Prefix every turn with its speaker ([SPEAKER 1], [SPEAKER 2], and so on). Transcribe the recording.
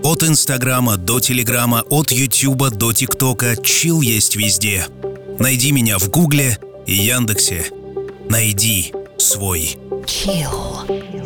[SPEAKER 1] От Инстаграма до Телеграма, от Ютуба до ТикТока. Чилл есть везде. Найди меня в Гугле и Яндексе. Найди свой
[SPEAKER 2] Chill.